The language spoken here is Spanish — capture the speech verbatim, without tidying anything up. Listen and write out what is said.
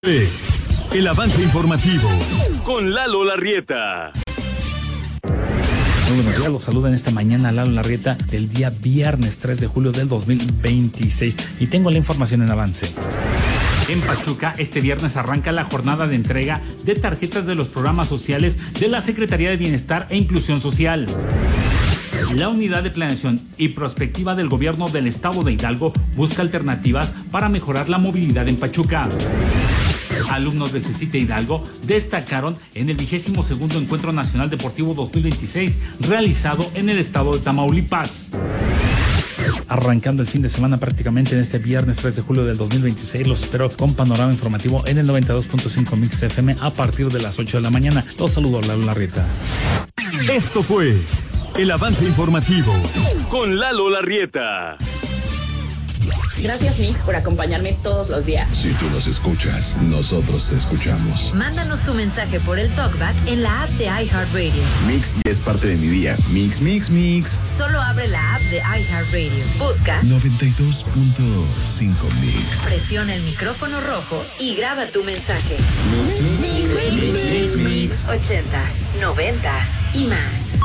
El avance informativo con Lalo Larrieta. Muy buenos días, los saluda en esta mañana Lalo Larrieta del día viernes tres de julio del dos mil veintiséis y tengo la información en avance. En Pachuca, este viernes arranca la jornada de entrega de tarjetas de los programas sociales de la Secretaría de Bienestar e Inclusión Social. La Unidad de Planeación y Prospectiva del Gobierno del Estado de Hidalgo busca alternativas para mejorar la movilidad en Pachuca. Alumnos del CECITE Hidalgo destacaron en el vigésimo segundo Encuentro Nacional Deportivo dos mil veintiséis realizado en el estado de Tamaulipas. Arrancando el fin de semana prácticamente en este viernes tres de julio del dos mil veintiséis, los espero con panorama informativo en el noventa y dos punto cinco Mix F M a partir de las ocho de la mañana. Los saludo, Lalo Larrieta. Esto fue el avance informativo con Lalo Larrieta. Gracias, Mix, por acompañarme todos los días. Si tú nos escuchas, nosotros te escuchamos. Mándanos tu mensaje por el TalkBack en la app de iHeartRadio. Mix es parte de mi día. Mix, mix, mix. Solo abre la app de iHeartRadio. Busca noventa y dos punto cinco Mix. Presiona el micrófono rojo y graba tu mensaje. Mix, mix, mix, mix, mix, mix. Ochentas, noventas y más.